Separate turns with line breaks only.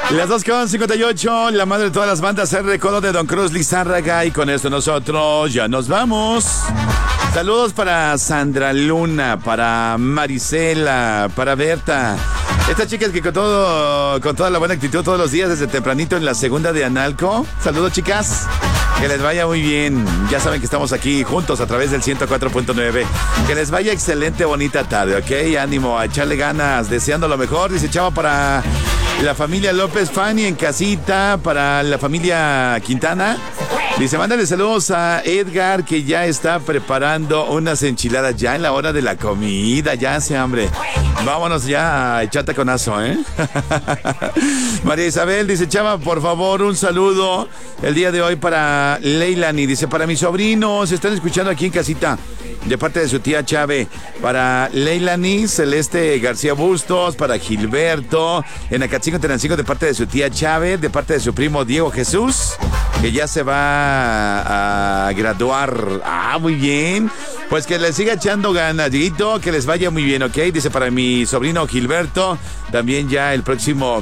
Las 2:58, la madre de todas las bandas, el recodo de Don Cruz Lizárraga. Y con esto nosotros ya nos vamos. Saludos para Sandra Luna, para Marisela, para Berta. Estas chicas que con toda la buena actitud todos los días desde tempranito en la segunda de Analco. Saludos, chicas. Que les vaya muy bien. Ya saben que estamos aquí juntos a través del 104.9. Que les vaya excelente, bonita tarde, ¿ok? Ánimo, a echarle ganas, deseando lo mejor. Dice Chava para la familia López Fanny en casita, para la familia Quintana. Dice, mándale saludos a Edgar, que ya está preparando unas enchiladas ya en la hora de la comida. Ya hace hambre. Vámonos ya a echar taconazo, ¿eh? María Isabel dice, Chava, por favor, un saludo el día de hoy para Leilani. Dice, para mis sobrinos, están escuchando aquí en casita, de parte de su tía Chave. Para Leilani, Celeste García Bustos, para Gilberto, en Acatzingo, Tenancingo, de parte de su tía Chave, de parte de su primo Diego Jesús, que ya se va a graduar. Ah, muy bien. Pues que les siga echando ganas, Dieguito, que les vaya muy bien, ¿ok? Dice, para mi sobrino Gilberto, también ya el próximo